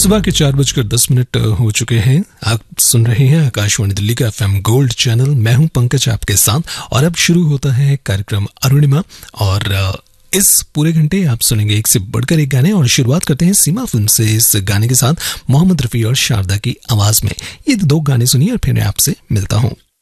सुबह के 4:10 हो चुके हैं। आप सुन रहे हैं आकाशवाणी दिल्ली का FM गोल्ड चैनल। मैं हूं पंकज आपके साथ और अब शुरू होता है कार्यक्रम अरुणिमा। और इस पूरे घंटे आप सुनेंगे एक से बढ़कर एक गाने और शुरुआत करते हैं सीमा फिल्म से इस गाने के साथ मोहम्मद रफी और शारदा की आवाज में। ये 2 गाने सुनिए और फिर मैं आपसे मिलता हूं।